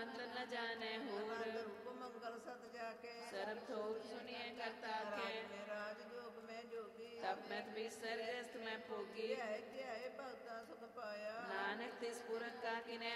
ਅੰਤ ਨ ਜਾਣੈ ਹੋਰ। ਰੂਪ ਮੰਗਲ ਸਤ ਜਾ ਕੇ ਸਰਬ ਥੋਕ ਸੁਣੀਐ ਕਰਤਾ ਆਖੇ। ਰਾਜ ਜੋਗ ਮੈਂ ਜੋਗੀ ਤਬ ਮੈਂ ਤਬੀਸਰ ਗ੍ਰਸਤ ਮੈਂ ਭੋਗੀ। ਧਿਆਏ ਧਿਆਏ ਭਗਤਾ ਸੁਖ ਪਾਇਆ। ਨਾਨਕ ਤਿਸ ਪੁਰਖ ਕਾ ਕਿਨੈ